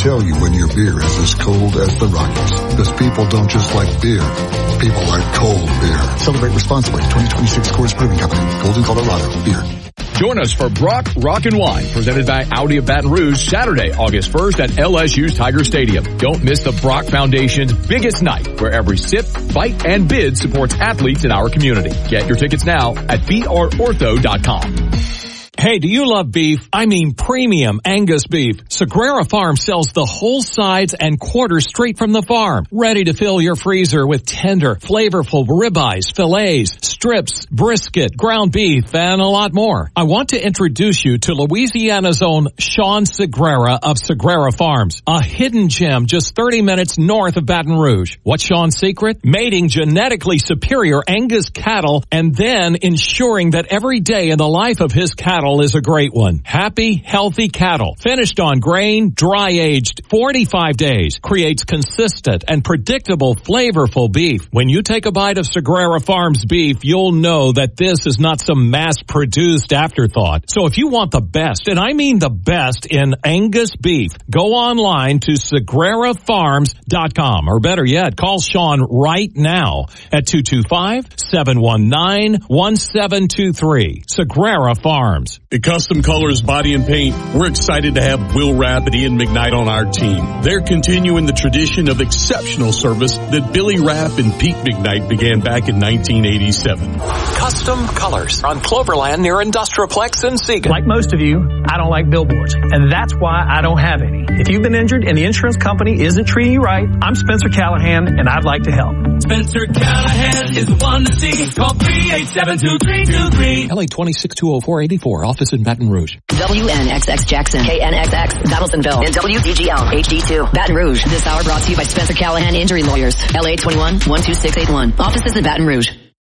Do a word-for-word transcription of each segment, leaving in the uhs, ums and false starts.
tell you when your beer is as cold as the Rockies. Because people don't just like beer. People like cold beer. Celebrate responsibly. twenty twenty-six Coors Brewing Company. Golden, Colorado. Beer. Join us for Brock Rock and Wine, presented by Audi of Baton Rouge, Saturday, August first at L S U's Tiger Stadium. Don't miss the Brock Foundation's biggest night, where every sip, bite, and bid supports athletes in our community. Get your tickets now at b r ortho dot com. Hey, do you love beef? I mean premium Angus beef. Sagrera Farm sells the whole sides and quarters straight from the farm, ready to fill your freezer with tender, flavorful ribeyes, fillets, strips, brisket, ground beef, and a lot more. I want to introduce you to Louisiana's own Sean Sagrera of Sagrera Farms, a hidden gem just thirty minutes north of Baton Rouge. What's Sean's secret? Mating genetically superior Angus cattle and then ensuring that every day in the life of his cattle is a great one. Happy, healthy cattle, finished on grain, dry-aged forty-five days, creates consistent and predictable, flavorful beef. When you take a bite of Sagrera Farms beef, you'll know that this is not some mass-produced afterthought. So if you want the best, and I mean the best in Angus beef, go online to sagrera farms dot com, or better yet, call Sean right now at two two five, seven one nine, one seven two three. Sagrera Farms. At Custom Colors Body and Paint, we're excited to have Will Rapp and Ian McKnight on our team. They're continuing the tradition of exceptional service that Billy Rapp and Pete McKnight began back in nineteen eighty-seven. Custom Colors on Cloverland near Industrialplex in Seagan. Like most of you, I don't like billboards, and that's why I don't have any. If you've been injured and the insurance company isn't treating you right, I'm Spencer Callahan, and I'd like to help. Spencer Callahan is the one to see. Call three eight seven, two three two three. L A twenty-six two oh four eighty-four, office in Baton Rouge. W N X X Jackson, K N X X Donaldsonville, and W D G L H D two Baton Rouge. This hour brought to you by Spencer Callahan Injury Lawyers. L A twenty-one, one two six eight one. Offices in Baton Rouge.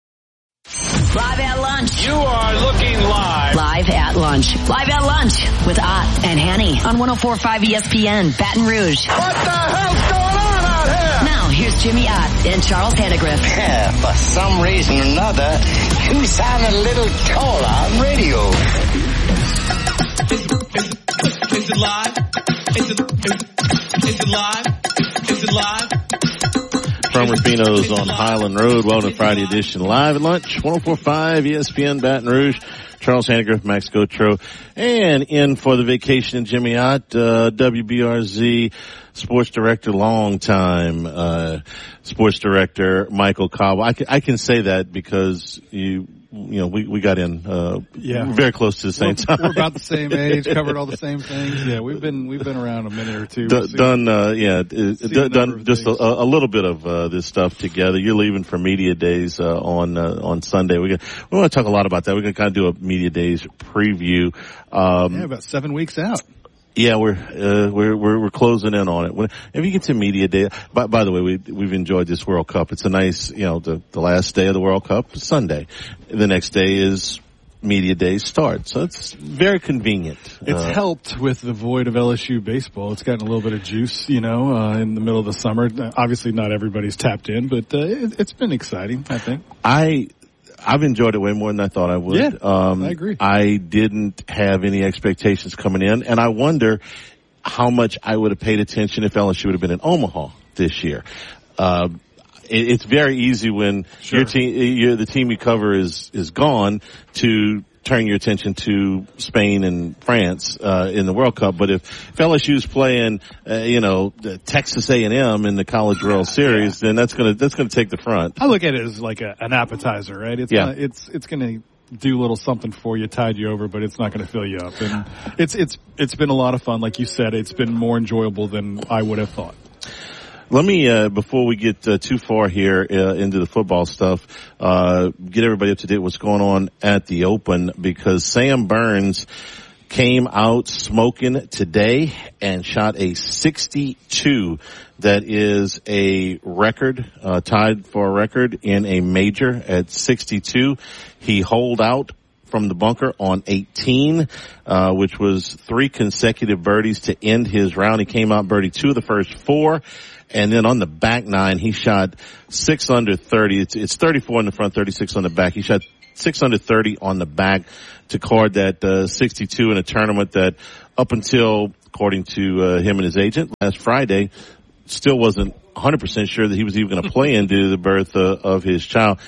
Live at lunch. You are looking live. Live at lunch. Live at lunch with Ott and Hanny on one oh four point five E S P N, Baton Rouge. What the hell's going on out here? Now, here's Jimmy Ott and Charles Handegrift. Yeah, for some reason or another, you sound a little taller on radio. Is it live? Is it, is, is it live? Is it live? From Rufino's on Highland Road, Welcome to Friday edition, live at lunch, one oh four point five E S P N Baton Rouge. Charles Handegrift, Max Gotro, and in for the vacation, Jimmy Ott, uh, W B R Z sports director, long time, uh, sports director, Michael Cobb. I can, I can say that because you, you know, we, we got in, uh, yeah. very close to the same we're, time. We're about the same age, covered all the same things. Yeah, we've been, we've been around a minute or two. D- done, uh, yeah, d- done just a, a little bit of, uh, this stuff together. You're leaving for media days, uh, on, uh, on Sunday. We're gonna, we want to talk a lot about that. We're going to kind of do a media days preview. Um, yeah, about seven weeks out. Yeah, we're, uh, we're, we're, we're closing in on it. When, if you get to media day, by, by the way, we, we've enjoyed this World Cup. It's a nice, you know, the, the last day of the World Cup is Sunday. The next day is media day start. So it's very convenient. It's uh, helped with the void of L S U baseball. It's gotten a little bit of juice, you know, uh, in the middle of the summer. Obviously not everybody's tapped in, but, uh, it, it's been exciting, I think. I, I've enjoyed it way more than I thought I would. Yeah, um, I agree. I didn't have any expectations coming in, and I wonder how much I would have paid attention if L S U would have been in Omaha this year. Uh, it, it's very easy when sure. your team, your, the team you cover is is gone to turn your attention to Spain and France uh in the World Cup. But if, if L S U's playing, uh, you know, Texas A and M in the College World Series, yeah. then that's gonna that's gonna take the front. I look at it as like a, an appetizer, right? It's yeah. gonna, it's it's gonna do a little something for you, tide you over, but it's not gonna fill you up. And it's it's it's been a lot of fun, like you said. It's been more enjoyable than I would have thought. Let me, uh, before we get uh, too far here uh, into the football stuff, uh, get everybody up to date what's going on at the Open, because Sam Burns came out smoking today and shot a sixty-two. That is a record, uh, tied for a record in a major at sixty-two. He holed out from the bunker on eighteen, uh, which was three consecutive birdies to end his round. He came out birdie two of the first four. And then on the back nine, he shot six under thirty. It's, it's thirty-four in the front, thirty-six on the back. He shot six under thirty on the back to card that, uh, sixty-two in a tournament that up until according to uh, him and his agent last Friday. Still wasn't one hundred percent sure that he was even going to play into the birth uh, of his child.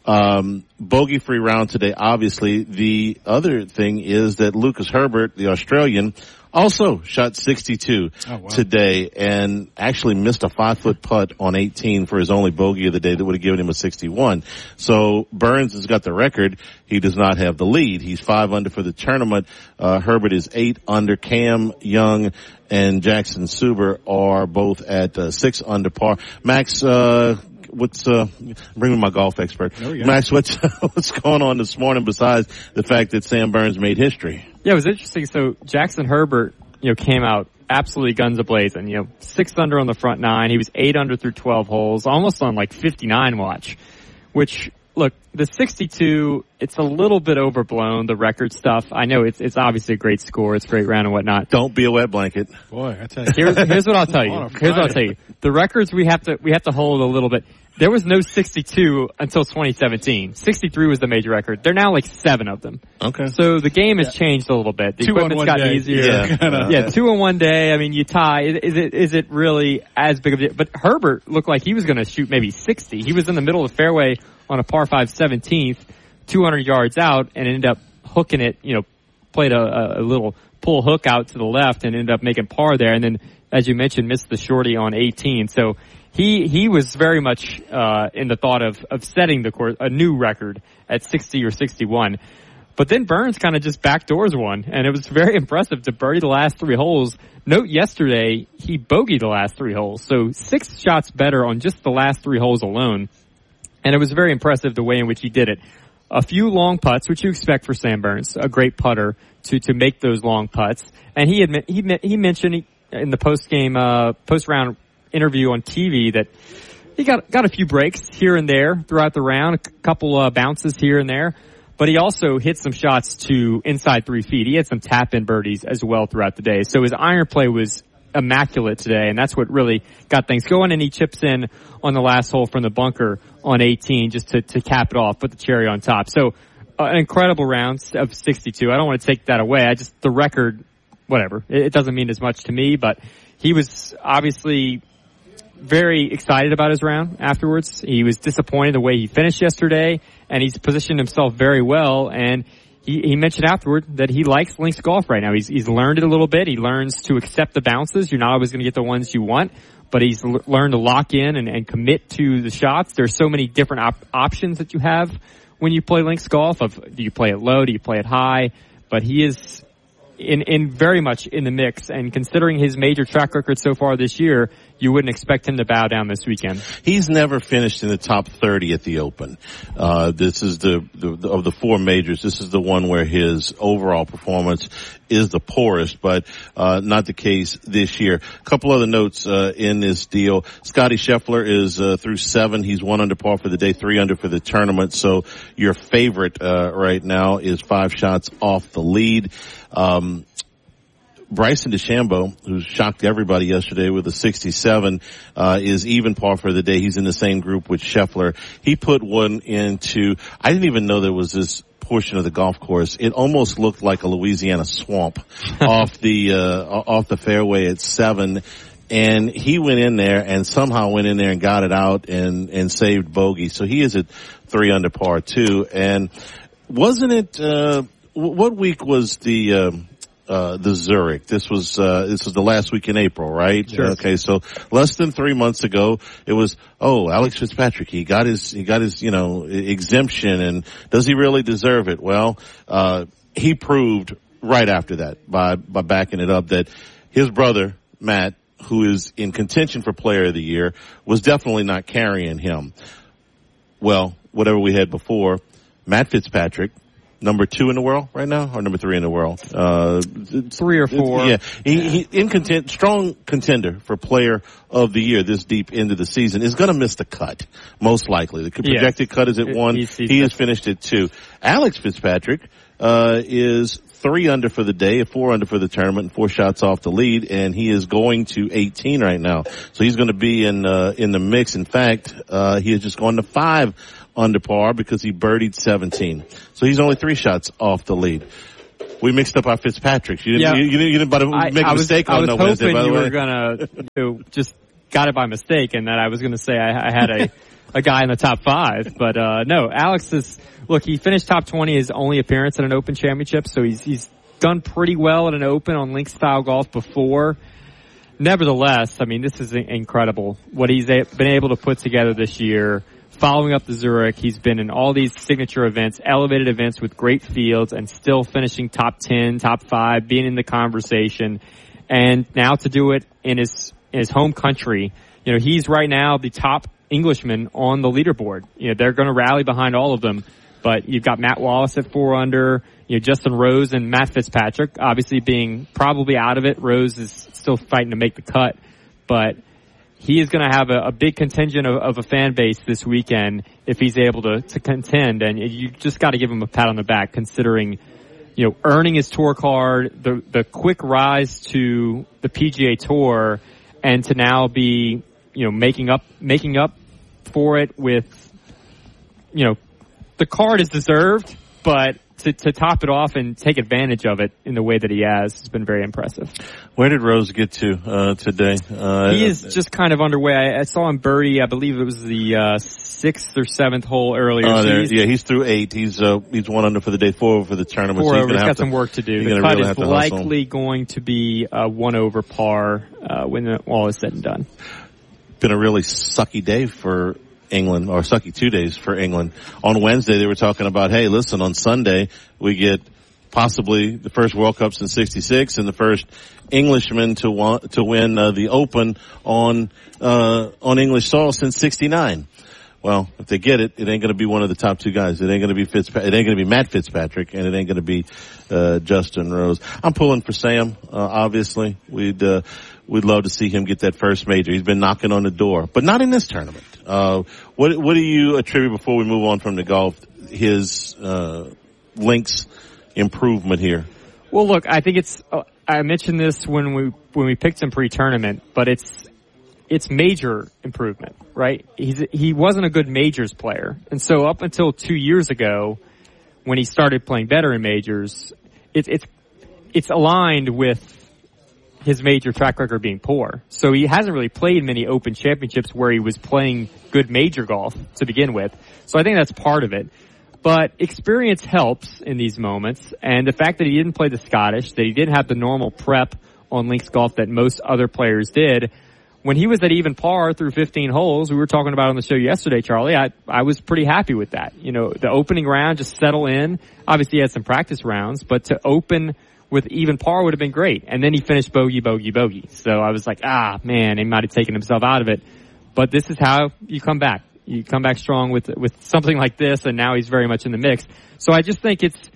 Um, bogey-free round today, obviously. The other thing is that Lucas Herbert, the Australian, also shot sixty-two oh, wow. today and actually missed a five-foot putt on eighteen for his only bogey of the day that would have given him a sixty-one. So Burns has got the record. He does not have the lead. He's five under for the tournament. Uh, Herbert is eight under. Cam Young and Jackson Suber are both at uh, six under par. Max, uh, what's, uh, bring me my golf expert. Max, what's, what's going on this morning besides the fact that Sam Burns made history? Yeah, it was interesting. So Jackson Herbert, you know, came out absolutely guns a-blazing. You know, six under on the front nine. He was eight under through twelve holes, almost on like fifty-nine watch, which, look, the sixty-two, it's a little bit overblown, the record stuff. I know it's it's obviously a great score. It's a great round and whatnot. Don't be a wet blanket. Boy, I tell you. Here's, here's what I'll tell you. Here's what I'll tell you. The records we have to, we have to hold a little bit. There was no sixty-two until twenty seventeen. sixty-three was the major record. There are now like seven of them. Okay. So the game has yeah. changed a little bit. The two equipment's gotten day. easier. Yeah. Uh, yeah, two in one day. I mean, you tie. Is, is it is it really as big of a deal? But Herbert looked like he was going to shoot maybe sixty. He was in the middle of the fairway on a par five seventeenth, two hundred yards out, and ended up hooking it, you know, played a, a little pull hook out to the left and ended up making par there. And then, as you mentioned, missed the shorty on eighteen. So he he was very much uh in the thought of of setting the course, a new record at sixty or sixty-one. But then Burns kind of just backdoors one, and it was very impressive to birdie the last three holes. Note yesterday, he bogeyed the last three holes. So six shots better on just the last three holes alone. And it was very impressive the way in which he did it. A few long putts, which you expect for Sam Burns, a great putter to, to make those long putts. And he admit, he, he mentioned in the post-game, uh, post-round interview on T V that he got, got a few breaks here and there throughout the round, a couple, uh, bounces here and there. But he also hit some shots to inside three feet. He had some tap-in birdies as well throughout the day. So his iron play was immaculate today, and that's what really got things going. And he chips in on the last hole from the bunker on eighteen just to, to cap it off, put the cherry on top. So uh, an incredible round of sixty-two. I don't want to take that away. I just, the record, whatever. It, it doesn't mean as much to me, but he was obviously very excited about his round afterwards. He was disappointed the way he finished yesterday, and he's positioned himself very well. And he, he mentioned afterward that he likes links golf right now. He's, he's learned it a little bit. He learns to accept the bounces. You're not always going to get the ones you want, but he's l- learned to lock in and, and commit to the shots. There's so many different op- options that you have when you play links golf. Of do you play it low? Do you play it high? But he is in, in very much in the mix. And considering his major track record so far this year, you wouldn't expect him to bow down this weekend. He's never finished in the top thirty at the Open. Uh, this is the, the, the, of the four majors, this is the one where his overall performance is the poorest, but, uh, not the case this year. A couple other notes, uh, in this deal. Scotty Scheffler is, uh, through seven. He's one under par for the day, three under for the tournament. So your favorite, uh, right now is five shots off the lead. Um, Bryson DeChambeau, who shocked everybody yesterday with a sixty-seven, uh, is even par for the day. He's in the same group with Scheffler. He put one into, I didn't even know there was this portion of the golf course. It almost looked like a Louisiana swamp off the, uh, off the fairway at seven. And he went in there and somehow went in there and got it out and, and saved bogey. So he is at three under par too. And wasn't it, uh, what week was the, um, Uh, the Zurich. This was, uh, this was the last week in April, right? Sure. Okay. So less than three months ago, it was, oh, Alex Fitzpatrick, he got his, he got his, you know, exemption, and does he really deserve it? Well, uh, he proved right after that by, by backing it up that his brother, Matt, who is in contention for player of the year, was definitely not carrying him. Well, whatever we had before, Matt Fitzpatrick, number two in the world right now, or number three in the world? Uh, three or four. Yeah. He, he, in content, strong contender for player of the year this deep into the season, is gonna miss the cut, most likely. The projected yes. cut is at one. He's, he's he has finished at two. Alex Fitzpatrick, uh, is three under for the day, four under for the tournament, and four shots off the lead, and he is going to eighteen right now. So he's gonna be in, uh, in the mix. In fact, uh, he has just gone to five under par because he birdied seventeen. So he's only three shots off the lead. we mixed up our Fitzpatricks. You didn't, yeah. you, you, didn't, you didn't I, make a I was, mistake I on was no hoping Wednesday, by the you way. were gonna you know, just got it by mistake, and that I was going to say I, I had a a guy in the top five. But uh no, Alex is look. He finished top twenty his only appearance at an Open Championship, so he's he's done pretty well at an Open on links style golf before. Nevertheless, I mean, this is incredible what he's a- been able to put together this year. Following up the Zurich, he's been in all these signature events, elevated events with great fields, and still finishing top ten, top five, being in the conversation. And now to do it in his in his home country, you know, he's right now the top Englishman on the leaderboard. You know, they're going to rally behind all of them. But you've got Matt Wallace at four under, you know, Justin Rose and Matt Fitzpatrick, obviously being probably out of it. Rose is still fighting to make the cut, but he is going to have a, a big contingent of, of a fan base this weekend if he's able to, to contend. And you just got to give him a pat on the back, considering, you know, earning his tour card, the the quick rise to the P G A Tour, and to now be, you know, making up making up for it with, you know, the card is deserved, but to, to top it off and take advantage of it in the way that he has has been very impressive. Where did Rose get to uh, today? Uh, he is just kind of underway. I, I saw him birdie. I believe it was the uh, sixth or seventh hole earlier. Oh, so there, he's, yeah, he's through eight. He's uh, he's one under for the day, four over for the tournament. Four so he's over. He's got got to, some work to do. The cut really is likely going to be uh, one over par uh, when the, all is said and done. Been a really sucky day for England, or sucky two days for England. On Wednesday, they were talking about, hey, listen, on Sunday, we get possibly the first World Cup since sixty-six and the first Englishman to want, to win uh, the Open on, uh, on English soil since sixty-nine. Well, if they get it, it ain't going to be one of the top two guys. It ain't going to be Fitzpatrick. It ain't going to be Matt Fitzpatrick, and it ain't going to be uh, Justin Rose. I'm pulling for Sam. Uh, obviously, we'd uh, we'd love to see him get that first major. He's been knocking on the door, but not in this tournament. Uh, what what do you attribute, before we move on from the golf, his uh, links improvement here? Well, look, I think it's. Uh, I mentioned this when we when we picked him pre-tournament, but it's. It's major improvement, right? He's, he wasn't a good majors player. And so up until two years ago, when he started playing better in majors, it's, it's, it's aligned with his major track record being poor. So he hasn't really played many Open Championships where he was playing good major golf to begin with. So I think that's part of it. But experience helps in these moments. And the fact that he didn't play the Scottish, that he didn't have the normal prep on links golf that most other players did, when he was at even par through fifteen holes, we were talking about on the show yesterday, Charlie, I, I was pretty happy with that. You know, the opening round, just settle in. Obviously, he had some practice rounds, but to open with even par would have been great. And then he finished bogey, bogey, bogey. So I was like, ah, man, he might have taken himself out of it. But this is how you come back. You come back strong with with something like this, and now he's very much in the mix. So I just think it's,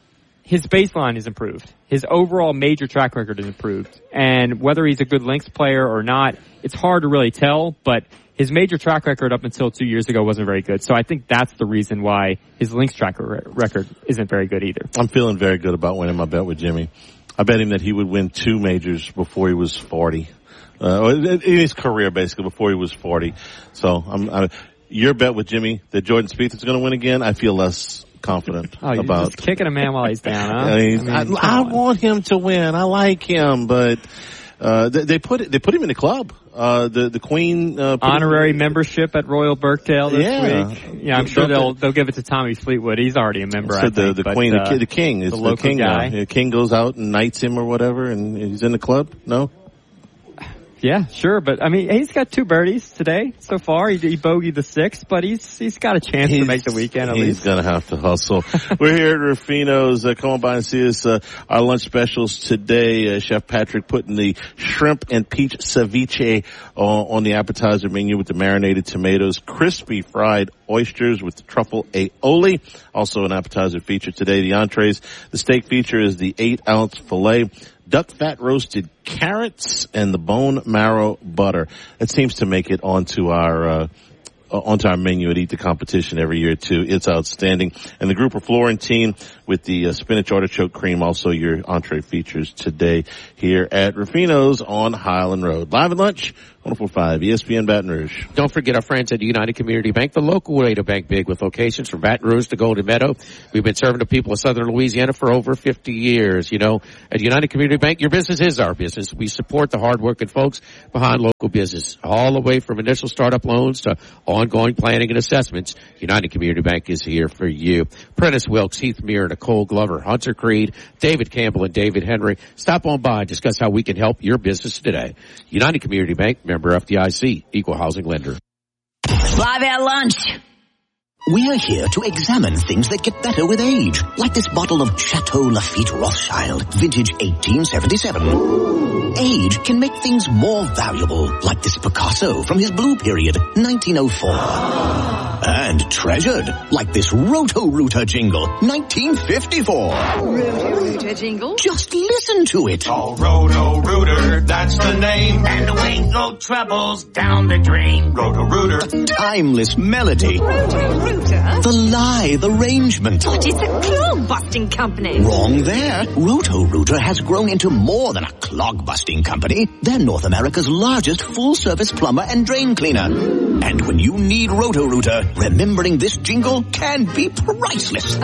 his baseline is improved. His overall major track record is improved. And whether he's a good links player or not, it's hard to really tell, but his major track record up until two years ago wasn't very good. So I think that's the reason why his links track record isn't very good either. I'm feeling very good about winning my bet with Jimmy. I bet him that he would win two majors before he was forty. Uh, in his career, basically, before he was forty. So I'm, I, your bet with Jimmy that Jordan Spieth is going to win again, I feel less confident oh, you're about. Just kicking a man while he's down, huh? I, mean, I, mean, I, I want him to win. I like him, but uh, they, they put it, they put him in the club. Uh, the the Queen uh, honorary him, membership at Royal Birkdale this yeah. week. Yeah, I'm sure they'll they'll give it to Tommy Fleetwood. He's already a member. So I the think, the but, Queen, uh, the, the King is the, the, local King guy. now. The King goes out and knights him or whatever, and he's in the club. No. Yeah, sure, but I mean, he's got two birdies today so far. He, he bogeyed the sixth, but he's he's got a chance he's, to make the weekend at he's least. He's gonna have to hustle. We're here at Ruffino's. Uh, come on by and see us. Uh, our lunch specials today. Uh, Chef Patrick putting the shrimp and peach ceviche on, on the appetizer menu with the marinated tomatoes, crispy fried oysters with the truffle aioli. Also an appetizer feature today. The entrees. The steak feature is the eight ounce filet, duck fat roasted carrots, and the bone marrow butter. That seems to make it onto our uh, onto our menu at Eat the Competition every year too. It's outstanding. And the grouper Florentine with the uh, spinach artichoke cream, also your entree features today here at Ruffino's on Highland Road. Live at lunch one oh four point five E S P N Baton Rouge. Don't forget our friends at United Community Bank, the local way to bank big with locations from Baton Rouge to Golden Meadow. We've been serving the people of Southern Louisiana for over fifty years. You know, at United Community Bank, your business is our business. We support the hardworking folks behind local business, all the way from initial startup loans to ongoing planning and assessments. United Community Bank is here for you. Prentice Wilkes, Heath Muir, Nicole Glover, Hunter Creed, David Campbell, and David Henry. Stop on by and discuss how we can help your business today. United Community Bank, member F D I C, equal housing lender. Live at lunch. We are here to examine things that get better with age, like this bottle of Chateau Lafite Rothschild, vintage eighteen seventy-seven. Age can make things more valuable, like this Picasso from his blue period, nineteen oh four. And treasured, like this Roto-Rooter jingle, nineteen fifty-four. Roto-Rooter jingle? Just listen to it. Oh, Roto-Rooter, that's the name. And the ain't no troubles down the drain. Roto-Rooter. A timeless melody. Roto-Rooter? The lithe arrangement. But it's a clog-busting company. Wrong there. Roto-Rooter has grown into more than a clog-busting company. They're North America's largest full-service plumber and drain cleaner. And when you need Roto-Rooter, remembering this jingle can be priceless.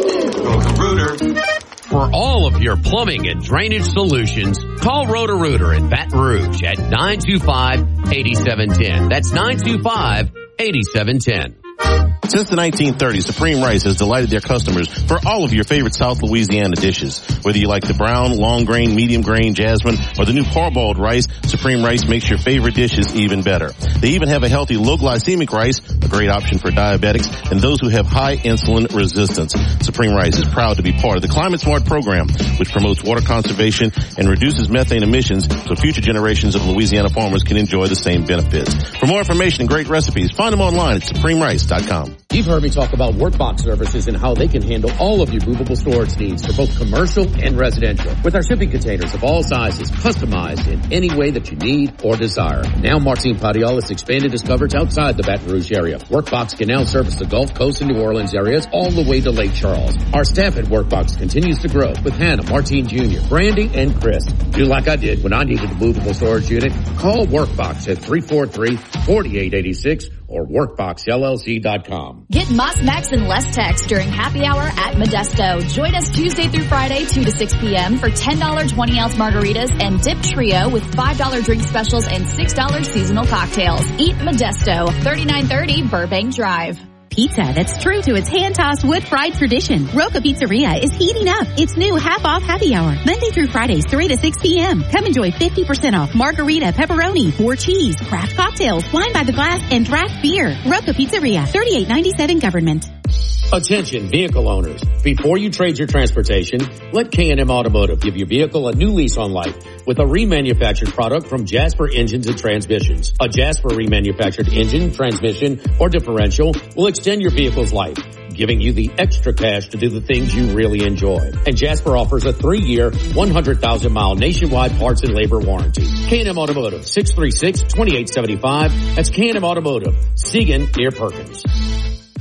Roto-Rooter. For all of your plumbing and drainage solutions, call Roto-Rooter in Baton Rouge at nine two five, eight seven one zero. That's nine two five, eight seven one zero. Since the nineteen thirties, Supreme Rice has delighted their customers for all of your favorite South Louisiana dishes. Whether you like the brown, long grain, medium grain, jasmine, or the new parboiled rice, Supreme Rice makes your favorite dishes even better. They even have a healthy low glycemic rice, a great option for diabetics and those who have high insulin resistance. Supreme Rice is proud to be part of the Climate Smart program, which promotes water conservation and reduces methane emissions so future generations of Louisiana farmers can enjoy the same benefits. For more information and great recipes, find them online at supreme rice dot com. You've heard me talk about Workbox services and how they can handle all of your movable storage needs for both commercial and residential. With our shipping containers of all sizes, customized in any way that you need or desire. Now Martin Padial has expanded his coverage outside the Baton Rouge area. Workbox can now service the Gulf Coast and New Orleans areas all the way to Lake Charles. Our staff at Workbox continues to grow with Hannah, Martine Junior, Brandy, and Chris. Do like I did when I needed a movable storage unit. Call Workbox at three four three, four eight eight six or workbox L L C dot com. Get Moss Max and less text during happy hour at Modesto. Join us Tuesday through Friday, two to six p.m. for ten dollars twenty ounce margaritas and Dip Trio with five dollars drink specials and six dollars seasonal cocktails. Eat Modesto, thirty-nine thirty Burbank Drive. Pizza that's true to its hand-tossed wood-fried tradition. Roca Pizzeria is heating up its new half-off happy hour. Monday through Fridays, three to six p.m. Come enjoy fifty percent off margarita, pepperoni, four cheese, craft cocktails, wine by the glass, and draft beer. Roca Pizzeria, thirty-eight ninety-seven Government. Attention vehicle owners. Before you trade your transportation, let K and M Automotive give your vehicle a new lease on life with a remanufactured product from Jasper Engines and Transmissions. A Jasper remanufactured engine, transmission, or differential will extend your vehicle's life, giving you the extra cash to do the things you really enjoy. And Jasper offers a three-year, one hundred thousand mile nationwide parts and labor warranty. K and M Automotive, six three six, two eight seven five. That's K and M Automotive, Siegen near Perkins.